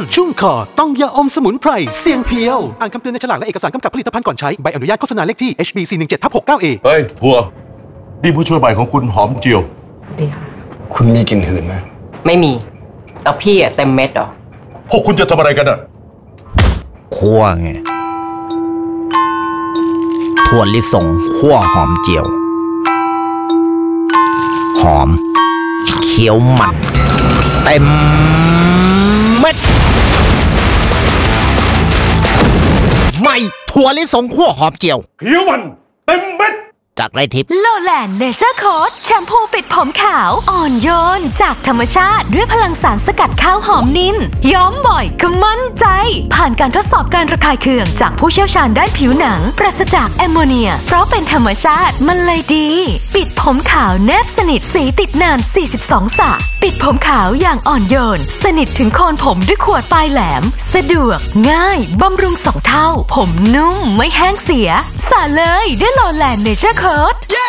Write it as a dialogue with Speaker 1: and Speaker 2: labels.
Speaker 1: ชุ่มคอต้องยาอมสมุนไพรเสียงเพียวอ่านคำเตือนในฉลากและเอกสารกำกับผลิตภัณฑ์ก่อนใช้ใบอนุญาตโฆษณาเลขที่ HB417/69A
Speaker 2: เฮ้ยทัวนี่ผู้ช่วยใหม่ของคุณหอมเจียว
Speaker 3: ดีค่ะ
Speaker 4: คุณมีกลิ่นหืนไหม
Speaker 3: ไม่มีแล้วพี่เต็มเม็ดเหรอ
Speaker 2: พวกคุณจะทำอะไรกันอ่ะ
Speaker 5: คั่วไงถั่วลิสงคั่วหอมเจียวหอมเคี้ยวมันเต็มเม็ดไม่ถั่วลิสงคั่วหอมเจียว
Speaker 2: เคี้ยวมันเต็มเม็ด
Speaker 5: จากไรทิพย์
Speaker 6: โลแลนด์เนเจอร์โค้ดแชมพูปิดผมขาวอ่อนโยนจากธรรมชาติด้วยพลังสารสกัดข้าวหอมนินย้อมบ่อยก็มั่นใจผ่านการทดสอบการระคายเคืองจากผู้เชี่ยวชาญด้านผิวหนังปราศจากแอมโมเนียเพราะเป็นธรรมชาติมันเลยดีปิดผมขาวแนบสนิทสีติดนาน42 สระปิดผมขาวอย่างอ่อนโยนสนิทถึงโคนผมด้วยขวดปลายแหลมสะดวกง่ายบำรุง2 เท่าผมนุ่มไม่แห้งเสียสระเลยด้วยโลแลนด์เนเจอร์โค้ด